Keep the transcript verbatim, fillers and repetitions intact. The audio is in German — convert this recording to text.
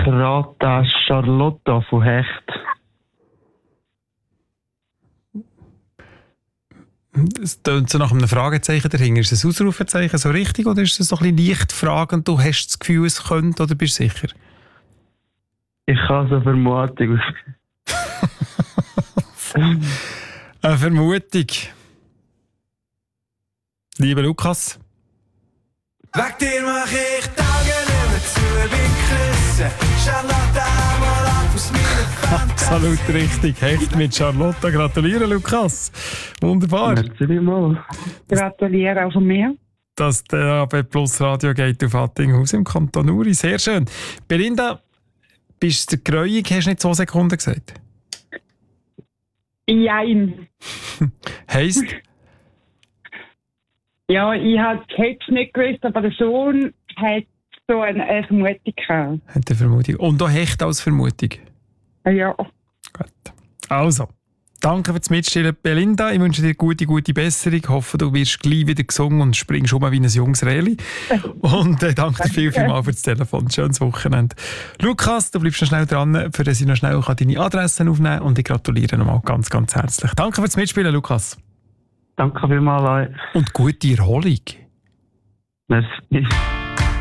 rate Charlotta von Hecht. Es tönt so nach einem Fragezeichen dahinter. Ist es ein Ausrufezeichen so richtig oder ist es so ein bisschen leicht fragend? Du hast das Gefühl, es könnte oder bist du sicher? Ich habe so eine Vermutung. Eine Vermutung. Lieber Lukas. Weg dir mach ich Tage nicht mehr zu, bin gerissen. Charlotte, mal ab aus meiner Fantasie. Absolut richtig. Hecht mit Charlotta. Gratuliere, Lukas. Wunderbar. Merci mal. Gratuliere auch von mir. Dass der A B Plus Radio geht auf Attinghaus im Kanton Uri. Sehr schön. Belinda, bist du gräuig? Hast du nicht zwei Sekunden gesagt? Jein. Heisst? Ja, ich hätte es nicht gewusst, aber der Sohn hat so eine, eine Vermutung gehabt. Hat eine Vermutung. Und auch Hecht als Vermutung? Ja. Gut. Also, danke fürs Mitstellen, Belinda. Ich wünsche dir gute, gute Besserung. Ich hoffe, du wirst gleich wieder gesungen und springst schon mal wie ein junges Reli. Und äh, danke dir viel, viel mal für das Telefon. Schönes Wochenende. Lukas, du bleibst noch schnell dran, für dass ich noch schnell deine Adressen aufnehmen kann. Und ich gratuliere nochmal ganz, ganz herzlich. Danke fürs Mitspielen, Lukas. Danke vielmals. Und gute Erholung. Merci.